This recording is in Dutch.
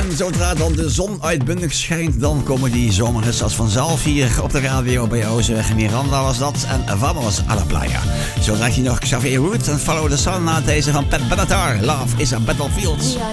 En zodra dan de zon uitbundig schijnt, dan komen die zomerhits als vanzelf hier op de radio bij jou. Miranda was dat en Vamos a la Playa. Zo krijg je nog Xavier Woods en Follow the Sun na deze van Pat Benatar. Love is a Battlefield. We are